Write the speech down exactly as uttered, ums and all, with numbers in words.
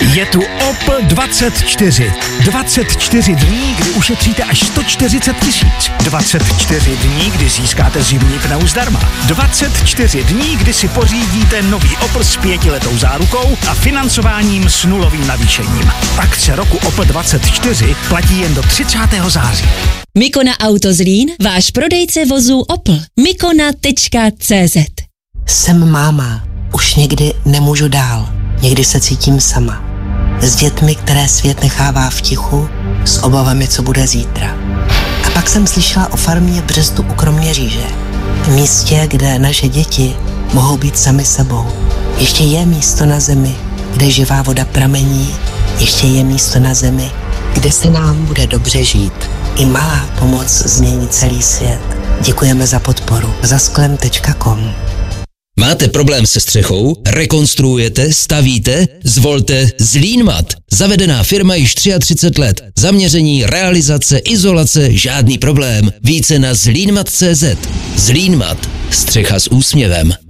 Je tu O P dvacet čtyři. dvacet čtyři dní, kdy ušetříte až sto čtyřicet tisíc. dvacet čtyři dní, kdy získáte zimní pneu zdarma. dvacet čtyři dní, kdy si pořídíte nový Opel s pětiletou zárukou a financováním s nulovým navýšením. Akce roku O P dvacet čtyři platí jen do třicátého září. Mikona Auto Zlín, váš prodejce vozů Opel. mikona tečka cé zet. Jsem máma. Už někdy nemůžu dál. Někdy se cítím sama. S dětmi, které svět nechává v tichu, s obavami, co bude zítra. A pak jsem slyšela o farmě v Břestu u Kroměříže. Místě, kde naše děti mohou být sami sebou. Ještě je místo na zemi, kde živá voda pramení. Ještě je místo na zemi, kde se nám bude dobře žít. I malá pomoc změní celý svět. Děkujeme za podporu. zasklem tečka com. Máte problém se střechou? Rekonstruujete? Stavíte? Zvolte Zlínmat. Zavedená firma již třicet tři let. Zaměření, realizace, izolace, žádný problém. Více na zlínmat tečka cé zet. Zlínmat. Střecha s úsměvem.